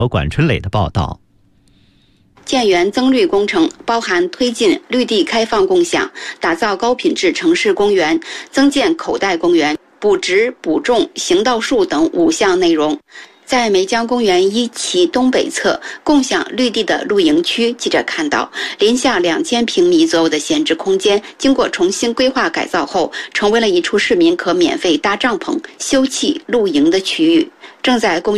管春磊的报道。 建园增绿工程包含推进绿地开放共享、打造高品质城市公园、增建口袋公园、补植补种行道树等5项内容。在梅江公园1期东北侧共享绿地的露营区，记者看到林下2000平米左右的闲置空间，经过重新规划改造后，成为了一处市民可免费搭帐篷、休憩、露营的区域。正在公